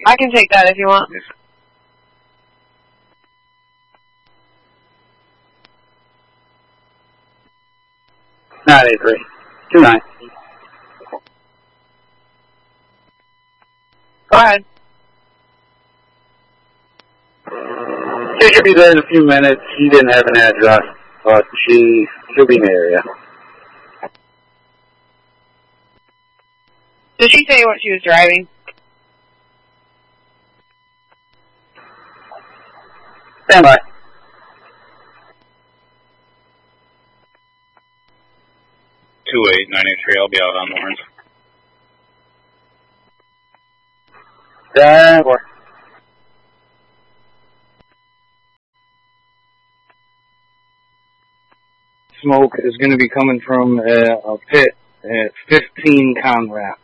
I can take that if you want. 983. 29. Go ahead. She should be there in a few minutes. She didn't have an address, but she'll be in the area. Did she say what she was driving? Stand by. Two 893. I'll be out on Lawrence. Stand by. Smoke is going to be coming from a pit at 15 Conrad.